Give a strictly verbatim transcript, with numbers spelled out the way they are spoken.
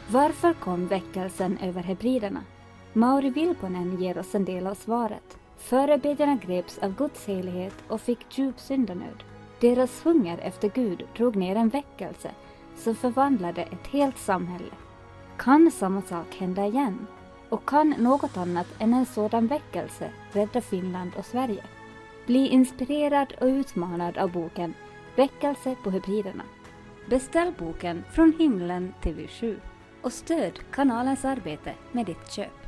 Varför kom väckelsen över hebriderna? Mauri Vilponen ger oss en del av svaret. Förebedjarna greps av Guds helighet och fick djup syndanöd. Deras hunger efter Gud drog ner en väckelse som förvandlade ett helt samhälle. Kan samma sak hända igen? Och kan något annat än en sådan väckelse rädda Finland och Sverige? Bli inspirerad och utmanad av boken Väckelse på Hebriderna. Beställ boken Från himlen T V sju och stöd kanalens arbete med ditt köp.